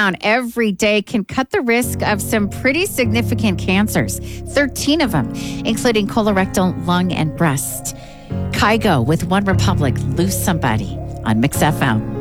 down every day can cut the risk of some pretty significant cancers, 13 of them, including colorectal, lung, and breast. Kygo with One Republic, Lose Somebody on Mix FM.